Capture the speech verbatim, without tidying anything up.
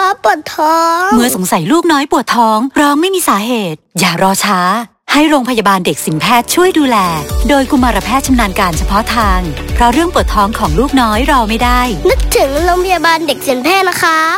ปวดท้องเมื่อสงสัยลูกน้อยปวดท้องร้องไม่มีสาเหตุอย่ารอช้าให้โรงพยาบาลเด็กสินแพทย์ช่วยดูแลโดยกุมารแพทย์ชำนาญการเฉพาะทางเพราะเรื่องปวดท้องของลูกน้อยรอไม่ได้นึกถึงโรงพยาบาลเด็กสินแพทย์นะคะ